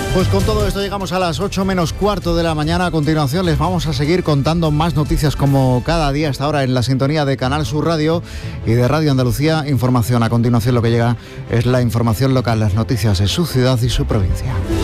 Pues con todo esto llegamos a las 8 menos cuarto de la mañana. A continuación les vamos a seguir contando más noticias como cada día hasta ahora en la sintonía de Canal Sur Radio y de Radio Andalucía Información. A continuación lo que llega es la información local, las noticias de su ciudad y su provincia.